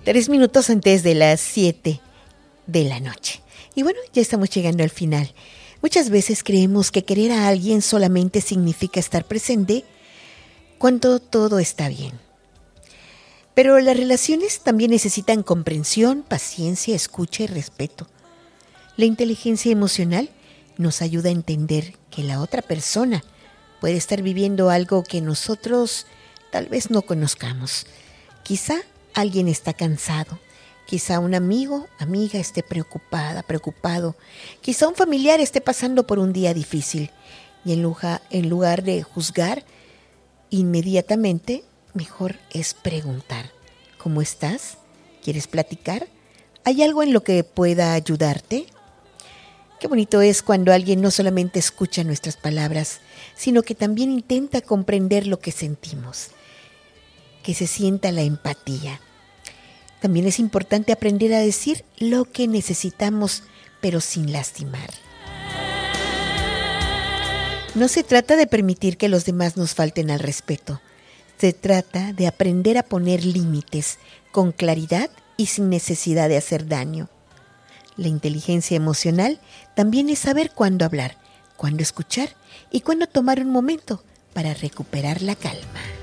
3 minutos antes de las 7 de la noche. Y bueno, ya estamos llegando al final. Muchas veces creemos que querer a alguien solamente significa estar presente cuando todo está bien. Pero las relaciones también necesitan comprensión, paciencia, escucha y respeto. La inteligencia emocional nos ayuda a entender que la otra persona puede estar viviendo algo que nosotros tal vez no conozcamos. Quizá alguien está cansado, quizá un amigo, amiga esté preocupada, preocupado, quizá un familiar esté pasando por un día difícil. Y en lugar de juzgar inmediatamente, mejor es preguntar: ¿cómo estás? ¿Quieres platicar? ¿Hay algo en lo que pueda ayudarte? Qué bonito es cuando alguien no solamente escucha nuestras palabras, sino que también intenta comprender lo que sentimos, que se sienta la empatía. También es importante aprender a decir lo que necesitamos, pero sin lastimar. No se trata de permitir que los demás nos falten al respeto. Se trata de aprender a poner límites con claridad y sin necesidad de hacer daño. La inteligencia emocional también es saber cuándo hablar, cuándo escuchar y cuándo tomar un momento para recuperar la calma.